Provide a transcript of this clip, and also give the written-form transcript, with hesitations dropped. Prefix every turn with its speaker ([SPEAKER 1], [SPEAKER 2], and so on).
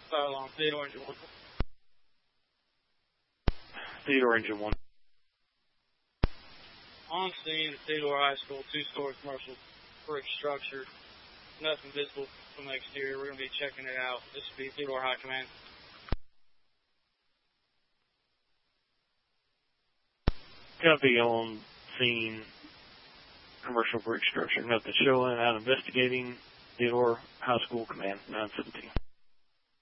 [SPEAKER 1] Fire alarm, Theodore Engine 1.
[SPEAKER 2] Theodore Engine 1.
[SPEAKER 1] On scene at Theodore High School, two-story commercial brick structure. Nothing visible from the exterior. We're going to be checking it out. This will be Theodore High Command.
[SPEAKER 2] Copy on scene, commercial brick structure. Nothing showing, out investigating. Theodore High School Command 917.